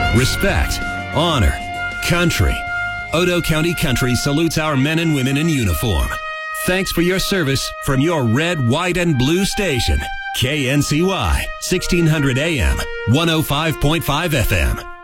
respect, honor, country. Otoe County Country salutes our men and women in uniform. Thanks for your service from your red, white, and blue station. KNCY, 1600 AM, 105.5 FM.